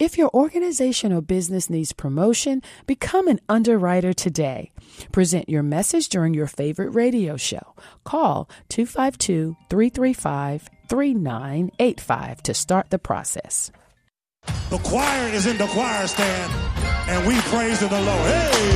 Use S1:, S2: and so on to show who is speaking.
S1: If your organization or business needs promotion, become an underwriter today. Present your message during your favorite radio show. Call 252-335-3985 to start the process.
S2: The choir is in the choir stand, and we praise the Lord. Hey!